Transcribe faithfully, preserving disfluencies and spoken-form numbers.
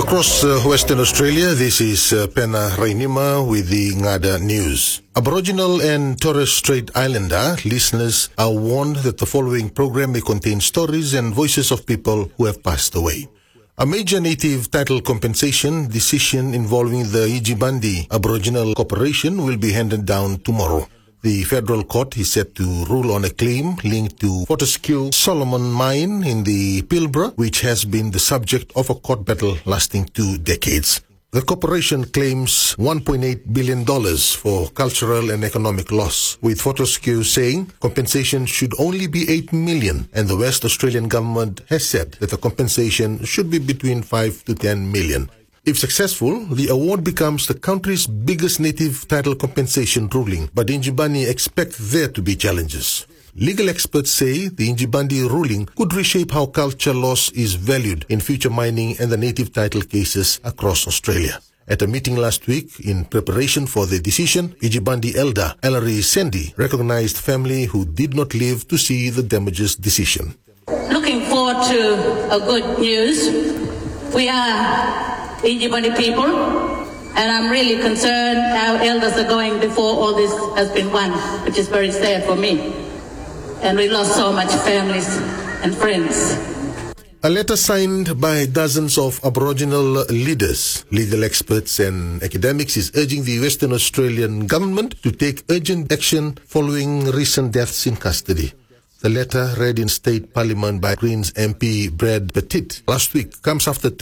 Across uh, Western Australia, this is uh, Pena Rainima with the Ngada News. Aboriginal and Torres Strait Islander listeners are warned that the following program may contain stories and voices of people who have passed away. A major native title compensation decision involving the Yijibandi Aboriginal Corporation will be handed down tomorrow. The federal court is set to rule on a claim linked to Fortescue Solomon Mine in the Pilbara, which has been the subject of a court battle lasting two decades. The corporation claims one point eight billion dollars for cultural and economic loss, with Fortescue saying compensation should only be eight million dollars, and the West Australian government has said that the compensation should be between five to ten million dollars. If successful, the award becomes the country's biggest native title compensation ruling, but the Yijibandi expect there to be challenges. Legal experts say the Yijibandi ruling could reshape how culture loss is valued in future mining and the native title cases across Australia. At a meeting last week, in preparation for the decision, Yijibandi elder Ellery Sandy recognized family who did not live to see the damages decision. Looking forward to a good news. We are Yijibandi people, and I'm really concerned our elders are going before all this has been won, which is very sad for me. And we lost so much families and friends. A letter signed by dozens of Aboriginal leaders, legal experts and academics is urging the Western Australian government to take urgent action following recent deaths in custody. The letter, read in State Parliament by Greens M P Brad Pettit last week, comes after